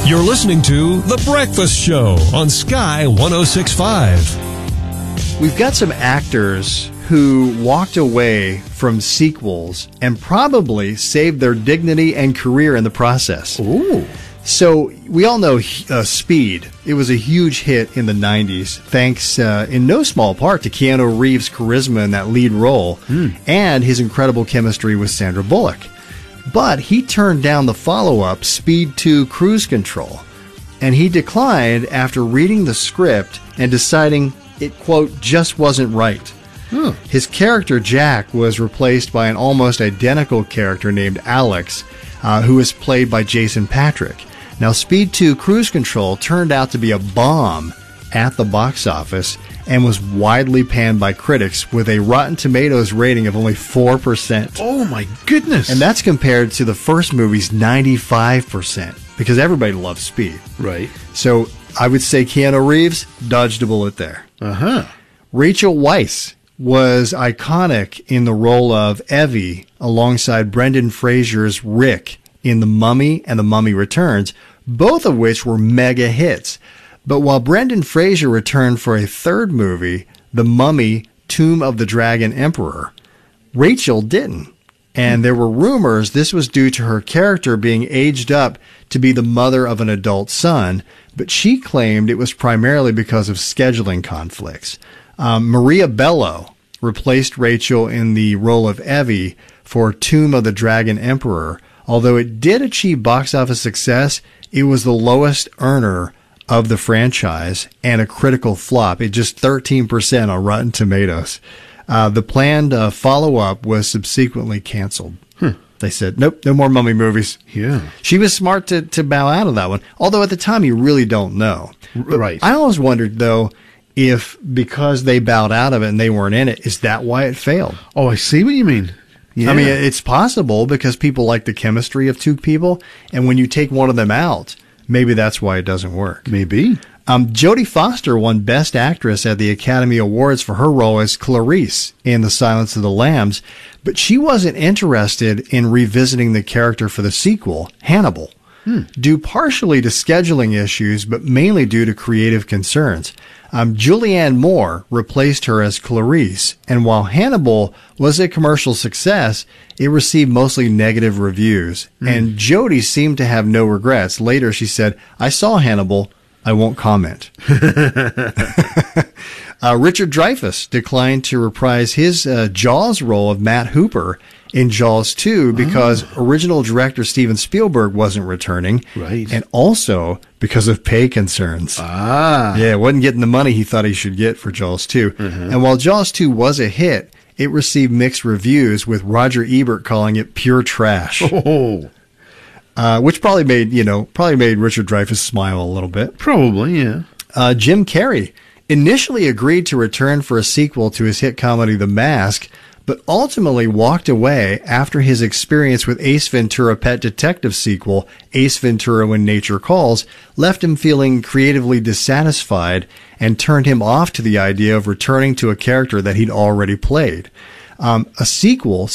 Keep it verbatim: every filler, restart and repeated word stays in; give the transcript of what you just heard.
You're listening to The Breakfast Show on Sky one oh six point five. We've got some actors who walked away from sequels and probably saved their dignity and career in the process. Ooh. So we all know uh, Speed. It was a huge hit in the nineties, thanks uh, in no small part to Keanu Reeves' charisma in that lead role mm. and his incredible chemistry with Sandra Bullock. But he turned down the follow-up, Speed two Cruise Control, and he declined after reading the script and deciding it, quote, just wasn't right. Hmm. His character, Jack, was replaced by an almost identical character named Alex, uh, who was played by Jason Patric. Now, Speed two Cruise Control turned out to be a bomb at the box office and was widely panned by critics with a Rotten Tomatoes rating of only four percent. Oh, my goodness. And that's compared to the first movie's ninety-five percent, because everybody loves Speed. Right. So I would say Keanu Reeves dodged a bullet there. Uh-huh. Rachel Weisz was iconic in the role of Evie alongside Brendan Fraser's Rick in The Mummy and The Mummy Returns, both of which were mega hits. But while Brendan Fraser returned for a third movie, The Mummy, Tomb of the Dragon Emperor, Rachel didn't. And there were rumors this was due to her character being aged up to be the mother of an adult son, but she claimed it was primarily because of scheduling conflicts. Um, Maria Bello replaced Rachel in the role of Evie for Tomb of the Dragon Emperor. Although it did achieve box office success, it was the lowest earner of the franchise and a critical flop. It just thirteen percent on Rotten Tomatoes. Uh, the planned uh, follow-up was subsequently canceled. Hmm. They said, nope, no more Mummy movies. Yeah. She was smart to, to bow out of that one. Although at the time, you really don't know. But right. I always wondered, though, if because they bowed out of it and they weren't in it, is that why it failed? Oh, I see what you mean. Yeah. I mean, it's possible because people like the chemistry of two people, and when you take one of them out, maybe that's why it doesn't work. Maybe. Um, Jodie Foster won Best Actress at the Academy Awards for her role as Clarice in The Silence of the Lambs, but she wasn't interested in revisiting the character for the sequel, Hannibal, hmm. due partially to scheduling issues, but mainly due to creative concerns. Um, Julianne Moore replaced her as Clarice, and while Hannibal was a commercial success, it received mostly negative reviews, mm. and Jodie seemed to have no regrets. Later, she said, I saw Hannibal. I won't comment. uh, Richard Dreyfuss declined to reprise his uh, Jaws role of Matt Hooper in Jaws two because oh. original director Steven Spielberg wasn't returning. Right. And also because of pay concerns. Ah. Yeah, wasn't getting the money he thought he should get for Jaws two. Mm-hmm. And while Jaws two was a hit, it received mixed reviews, with Roger Ebert calling it pure trash. Oh. Uh, which probably made, you know, probably made Richard Dreyfuss smile a little bit. Probably, yeah. Uh, Jim Carrey initially agreed to return for a sequel to his hit comedy The Mask, but ultimately walked away after his experience with Ace Ventura Pet Detective sequel, Ace Ventura When Nature Calls, left him feeling creatively dissatisfied and turned him off to the idea of returning to a character that he'd already played. Um, a sequel,